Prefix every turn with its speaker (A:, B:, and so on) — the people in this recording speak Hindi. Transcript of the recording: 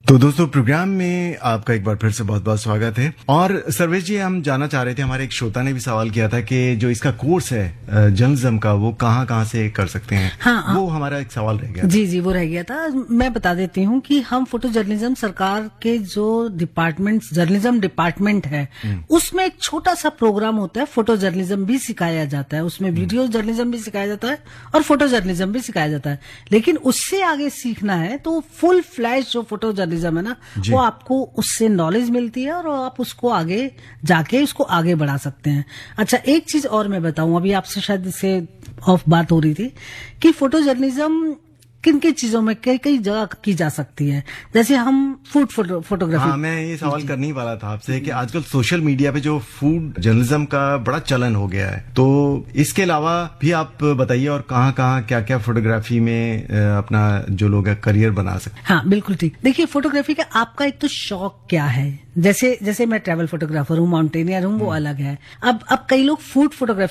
A: तो दोस्तों प्रोग्राम में आपका एक बार फिर से बहुत बहुत स्वागत है। और सर्वेश जी, हम जानना चाह रहे थे, हमारे एक श्रोता ने भी सवाल किया था कि जो इसका कोर्स है जर्नलिज्म का, वो कहाँ से कर सकते हैं।
B: हाँ,
A: वो हमारा एक सवाल रह गया।
B: जी वो रह गया था। मैं बता देती हूँ कि हम फोटो जर्नलिज्म सरकार के जो जर्नलिज्म डिपार्टमेंट है उसमें एक छोटा सा प्रोग्राम होता है, फोटो जर्नलिज्म भी सिखाया जाता है। उसमें वीडियो जर्नलिज्म भी सिखाया जाता है और फोटो जर्नलिज्म भी सिखाया जाता है। लेकिन उससे आगे सीखना है तो फुल फ्लैश जो फोटो जर्नलिज्म है ना, वो आपको उससे नॉलेज मिलती है और आप उसको आगे जाके उसको आगे बढ़ा सकते हैं। अच्छा, एक चीज और मैं बताऊं, अभी आपसे शायद इससे ऑफ बात हो रही थी कि फोटो जर्नलिज्म किन किन चीजों में कई जगह की जा सकती है। जैसे हम फूड फोटोग्राफी।
A: हाँ, मैं ये सवाल करने ही वाला था आपसे कि आजकल सोशल मीडिया पे जो फूड जर्नलिज्म का बड़ा चलन हो गया है, तो इसके अलावा भी आप बताइए और कहाँ क्या फोटोग्राफी में अपना जो लोग करियर बना सकते।
B: हाँ बिल्कुल ठीक। देखिए, फोटोग्राफी का आपका एक तो शौक क्या है। जैसे मैं ट्रैवल फोटोग्राफर हूँ, माउंटेनियर हूँ, वो अलग है। अब कई लोग फूड फोटोग्राफी